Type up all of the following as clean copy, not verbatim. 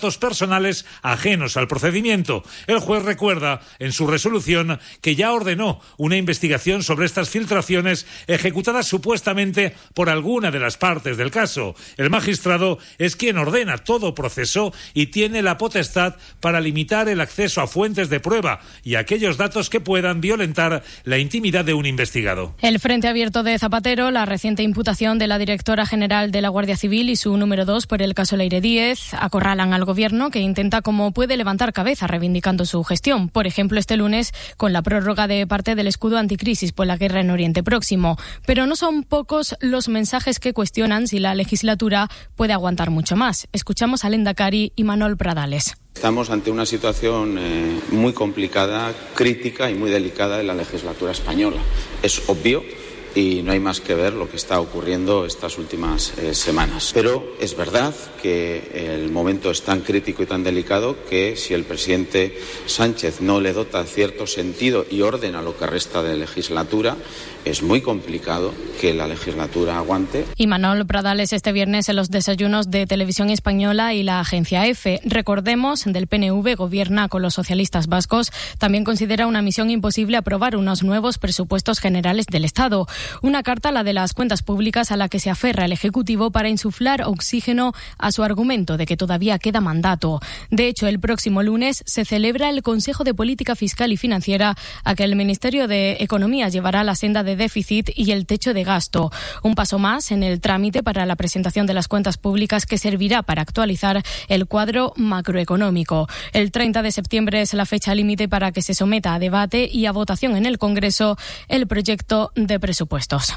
datos personales ajenos al procedimiento. El juez recuerda en su resolución que ya ordenó una investigación sobre estas filtraciones ejecutadas supuestamente por alguna de las partes del caso. El magistrado es quien ordena todo proceso y tiene la potestad para limitar el acceso a fuentes de prueba y aquellos datos que puedan violentar la intimidad de un investigado. El Frente Abierto de Zapatero, la reciente imputación de la directora general de la Guardia Civil y su número 2 por el caso Leire Díez acorralan al gobierno, que intenta como puede levantar cabeza reivindicando su gestión. Por ejemplo, este lunes con la prórroga de parte del escudo anticrisis por la guerra en Oriente Próximo. Pero no son pocos los mensajes que cuestionan si la legislatura puede aguantar mucho más. Escuchamos a Lehendakari Imanol Pradales. Estamos ante una situación muy complicada, crítica y muy delicada de la legislatura española. Es obvio y no hay más que ver lo que está ocurriendo estas últimas semanas. Pero es verdad que el momento es tan crítico y tan delicado que si el presidente Sánchez no le dota cierto sentido y orden a lo que resta de legislatura, es muy complicado que la legislatura aguante. Imanol Pradales este viernes en los desayunos de Televisión Española y la agencia EFE. Recordemos, del PNV gobierna con los socialistas vascos. También considera una misión imposible aprobar unos nuevos presupuestos generales del Estado. Una carta, la de las cuentas públicas, a la que se aferra el Ejecutivo para insuflar oxígeno a su argumento de que todavía queda mandato. De hecho, el próximo lunes se celebra el Consejo de Política Fiscal y Financiera, a que el Ministerio de Economía llevará la senda de déficit y el techo de gasto. Un paso más en el trámite para la presentación de las cuentas públicas, que servirá para actualizar el cuadro macroeconómico. El 30 de septiembre es la fecha límite para que se someta a debate y a votación en el Congreso el proyecto de presupuestos.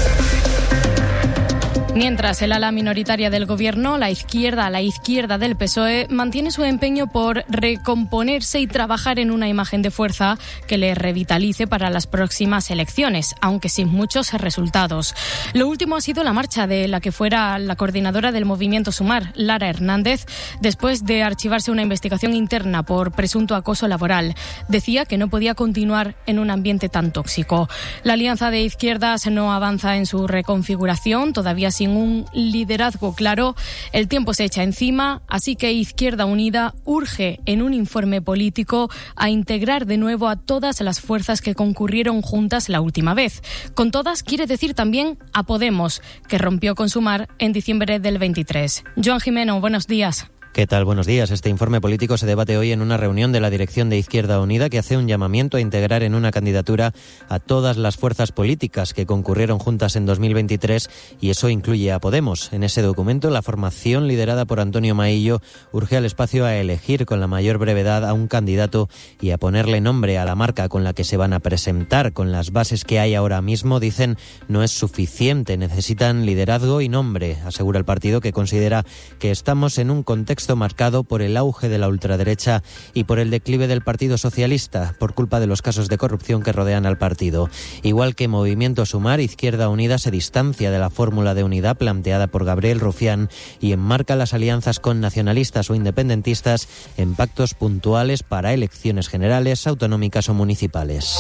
Mientras el ala minoritaria del gobierno, la izquierda del PSOE, mantiene su empeño por recomponerse y trabajar en una imagen de fuerza que le revitalice para las próximas elecciones, aunque sin muchos resultados. Lo último ha sido la marcha de la que fuera la coordinadora del movimiento Sumar, Lara Hernández, después de archivarse una investigación interna por presunto acoso laboral. Decía que no podía continuar en un ambiente tan tóxico. La alianza de izquierdas no avanza en su reconfiguración, todavía sin un liderazgo claro. El tiempo se echa encima, así que Izquierda Unida urge en un informe político a integrar de nuevo a todas las fuerzas que concurrieron juntas la última vez. Con todas quiere decir también a Podemos, que rompió con Sumar en diciembre del 23. Joan Jimeno, buenos días. ¿Qué tal? Buenos días. Este informe político se debate hoy en una reunión de la dirección de Izquierda Unida, que hace un llamamiento a integrar en una candidatura a todas las fuerzas políticas que concurrieron juntas en 2023, y eso incluye a Podemos. En ese documento, la formación liderada por Antonio Maillo urge al espacio a elegir con la mayor brevedad a un candidato y a ponerle nombre a la marca con la que se van a presentar. Con las bases que hay ahora mismo, dicen, no es suficiente. Necesitan liderazgo y nombre, asegura el partido, que considera que estamos en un contexto marcado por el auge de la ultraderecha y por el declive del Partido Socialista, por culpa de los casos de corrupción que rodean al partido. Igual que Movimiento Sumar, Izquierda Unida se distancia de la fórmula de unidad planteada por Gabriel Rufián y enmarca las alianzas con nacionalistas o independentistas en pactos puntuales para elecciones generales, autonómicas o municipales.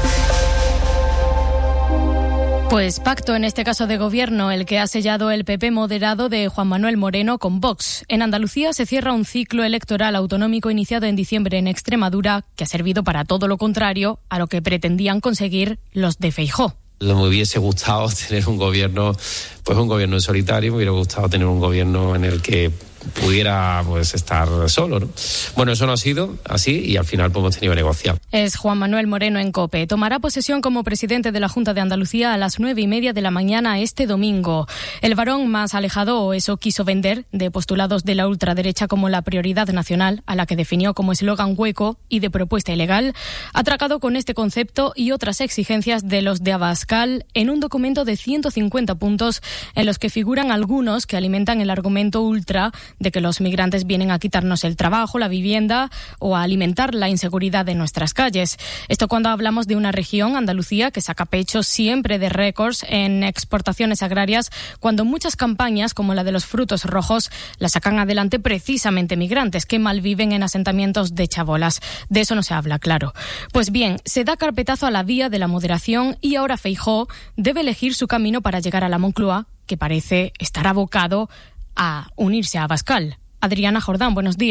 Pues pacto, en este caso de gobierno, el que ha sellado el PP moderado de Juan Manuel Moreno con Vox. En Andalucía se cierra un ciclo electoral autonómico iniciado en diciembre en Extremadura, que ha servido para todo lo contrario a lo que pretendían conseguir los de Feijóo. Me hubiese gustado tener un gobierno en solitario, me hubiera gustado tener un gobierno en el que pudiera estar solo, ¿no? Bueno, eso no ha sido así y al final hemos tenido que negociar. Es Juan Manuel Moreno en COPE. Tomará posesión como presidente de la Junta de Andalucía a las 9:30 de la mañana este domingo. El varón más alejado, o eso quiso vender, de postulados de la ultraderecha como la prioridad nacional, a la que definió como eslogan hueco y de propuesta ilegal, ha tragado con este concepto y otras exigencias de los de Abascal en un documento de 150 puntos en los que figuran algunos que alimentan el argumento ultra de que los migrantes vienen a quitarnos el trabajo, la vivienda o a alimentar la inseguridad de nuestras calles. Esto cuando hablamos de una región, Andalucía, que saca pecho siempre de récords en exportaciones agrarias, cuando muchas campañas, como la de los frutos rojos, la sacan adelante precisamente migrantes que malviven en asentamientos de chabolas. De eso no se habla, claro. Pues bien, se da carpetazo a la vía de la moderación y ahora Feijóo debe elegir su camino para llegar a la Moncloa, que parece estar abocado a unirse a Abascal. Adriana Jordán, buenos días.